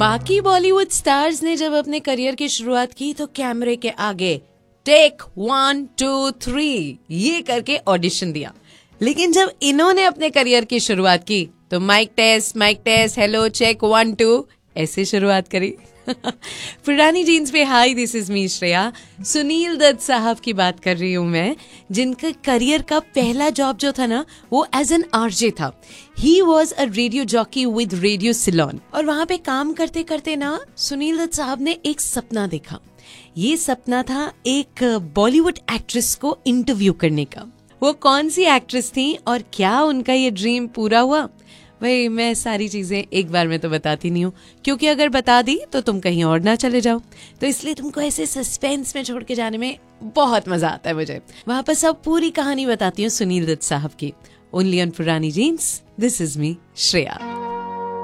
बाकी बॉलीवुड स्टार्स ने जब अपने करियर की शुरुआत की तो कैमरे के आगे टेक 1 2 3 ये करके ऑडिशन दिया, लेकिन जब इन्होंने अपने करियर की शुरुआत की तो माइक टेस्ट हेलो चेक 1 2 ऐसे शुरुआत करी। पुरानी जीन्स पे high, this is me Shreya. Sunil Dutt साहब की बात कर रही हूँ मैं, जिनका करियर का पहला जॉब जो था ना वो एज एन आरजे था। He was a radio jockey with radio Ceylon, और वहां पे काम करते करते ना सुनील दत्त साहब ने एक सपना देखा। ये सपना था एक बॉलीवुड एक्ट्रेस को इंटरव्यू करने का। वो कौन सी एक्ट्रेस थी और क्या उनका ये ड्रीम पूरा हुआ, भाई मैं सारी चीजें एक बार में तो बताती नहीं हूँ, क्योंकि अगर बता दी तो तुम कहीं और ना चले जाओ, तो इसलिए तुमको ऐसे सस्पेंस में छोड़ के जाने में बहुत मजा आता है मुझे। वहां पर सब पूरी कहानी बताती हूँ सुनील दत्त साहब की। ओनली ऑन पुरानी jeans, this is me Shreya.